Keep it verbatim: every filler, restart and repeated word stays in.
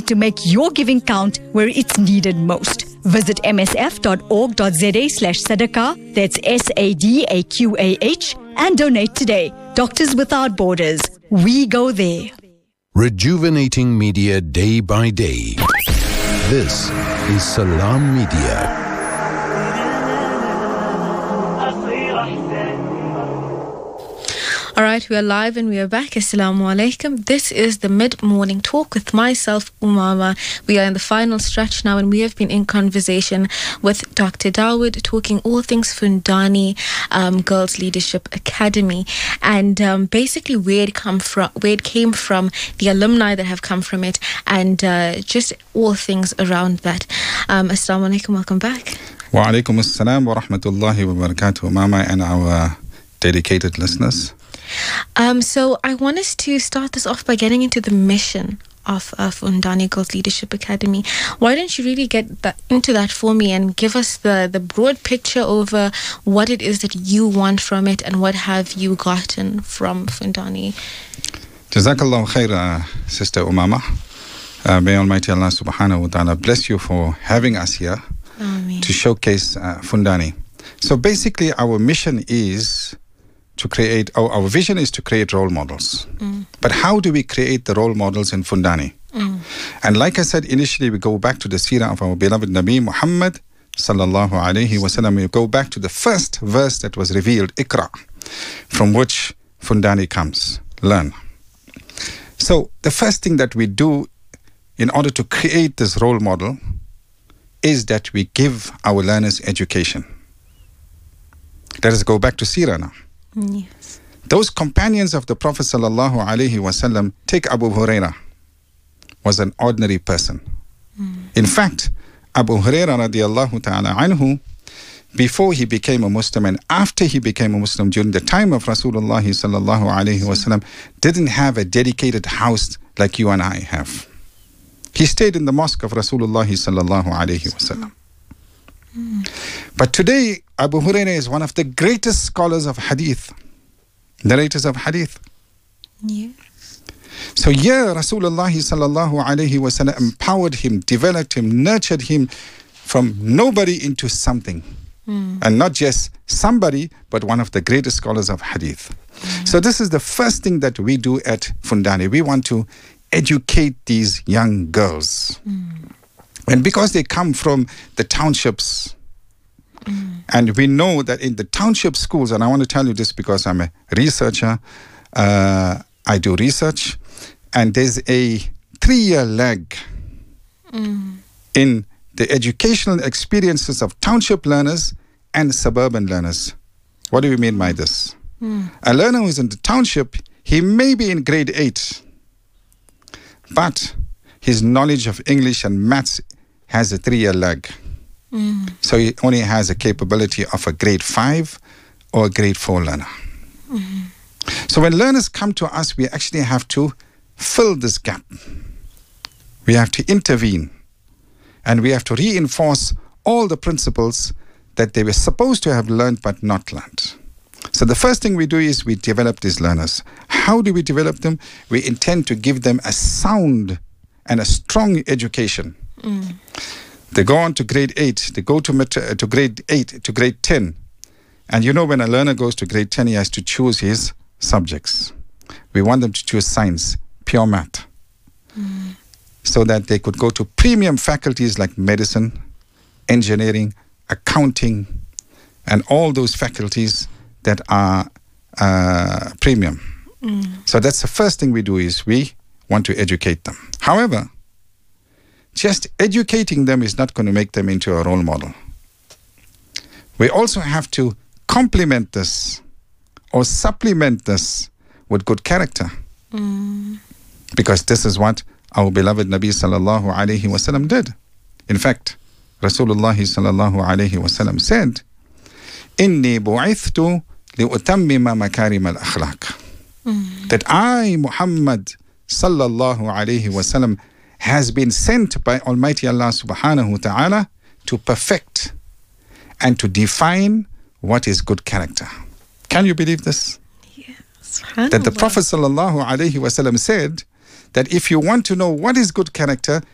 to make your giving count where it's needed most. Visit msf.org.za slash sadaqah, that's S A D A Q A H, and donate today. Doctors Without Borders. We go there. Rejuvenating media day by day. This is Salam Media. All right, we are live and we are back. Assalamu alaikum. This is the mid-morning talk with myself, Umama. We are in the final stretch now, and we have been in conversation with Doctor Dawood, talking all things Fundani um, Girls Leadership Academy, and um, basically where it come from, where it came from, the alumni that have come from it, and uh, just all things around that. Um, Assalamu alaikum. Welcome back. Wa alaikum assalam wa rahmatullahi wa barakatuh, Umama, and our dedicated listeners. Um, so I want us to start this off by getting into the mission of uh, Fundani Girls Leadership Academy. Why don't you really get that, into that for me, and give us the, the broad picture over what it is that you want from it, and what have you gotten from Fundani? Jazakallah khair, uh, Sister Umama. Uh, may Almighty Allah subhanahu wa ta'ala bless you for having us here Ameen. To showcase uh, Fundani. So basically our mission is to create, our, our vision is to create role models. Mm. But how do we create the role models in Fundani? Mm. And like I said initially, we go back to the seerah of our beloved Nabi Muhammad sallallahu alayhi wa sallam. We go back to the first verse that was revealed, Iqra, from which Fundani comes, learn. So the first thing that we do in order to create this role model is that we give our learners education. Let us go back to seerah now. Yes. Those companions of the Prophet sallallahu alaihi wasallam, take Abu Huraira, was an ordinary person. Mm. In fact, Abu Huraira radiallahu ta'ala anhu, before he became a Muslim and after he became a Muslim during the time of Rasulullah sallallahu alaihi wasallam, didn't have a dedicated house like you and I have. He stayed in the mosque of Rasulullah sallallahu alaihi wasallam. Mm. But today, Abu Huraira is one of the greatest scholars of hadith, narrators of hadith. Yeah. So here, Rasulullah sallallahu alaihi wasallam empowered him, developed him, nurtured him from nobody into something. Mm. And not just somebody, but one of the greatest scholars of hadith. Mm. So this is the first thing that we do at Fundani. We want to educate these young girls. Mm. And because they come from the townships, mm. and we know that in the township schools, and I want to tell you this because I'm a researcher, uh, I do research, and there's a three-year lag mm. in the educational experiences of township learners and suburban learners. What do we mean by this? Mm. A learner who's in the township, he may be in grade eight, but his knowledge of English and maths has a three-year lag. Mm. So he only has a capability of a grade five or a grade four learner. Mm. So when learners come to us, we actually have to fill this gap. We have to intervene. And we have to reinforce all the principles that they were supposed to have learned but not learned. So the first thing we do is we develop these learners. How do we develop them? We intend to give them a sound and a strong education. Mm. They go on to grade eight, they go to, met- to grade eight, to grade ten. And you know when a learner goes to grade ten, he has to choose his subjects. We want them to choose science, pure math, mm. so that they could go to premium faculties like medicine, engineering, accounting, and all those faculties that are uh, premium. Mm. So that's the first thing we do is we want to educate them. However, just educating them is not going to make them into a role model. We also have to complement this or supplement this with good character. Mm. Because this is what our beloved Nabi sallallahu alayhi wasallam did. In fact, Rasulullah sallallahu alayhi wasallam said, "Inni bu'ithtu li'utammima makarim al-akhlaq." Mm. That I, Muhammad sallallahu alayhi wasallam, has been sent by Almighty Allah subhanahu wa ta'ala to perfect and to define what is good character. Can you believe this? Yes. That the Prophet sallallahu alayhi wasallam said that if you want to know what is good character,